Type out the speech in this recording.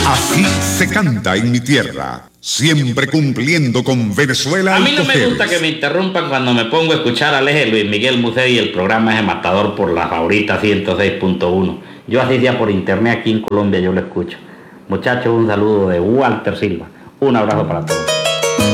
Así se canta en mi tierra, siempre cumpliendo con Venezuela. A mí no me gusta que me interrumpan cuando me pongo a escuchar a Luis Miguel Musé y el programa es Matador por la favorita 106.1. Yo así sea por internet aquí en Colombia yo lo escucho. Muchachos, un saludo de Walter Silva. Un abrazo para todos.